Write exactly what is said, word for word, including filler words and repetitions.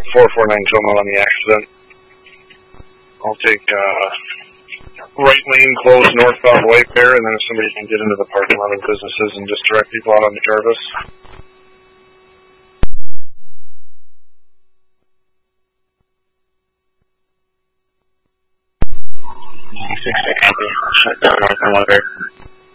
four four nine Toma on the accident. I'll take uh, right lane close northbound Wayfair, and then if somebody can get into the parking lot of businesses and just direct people out on the Jarvis. six six, Shut down north on Wayfair.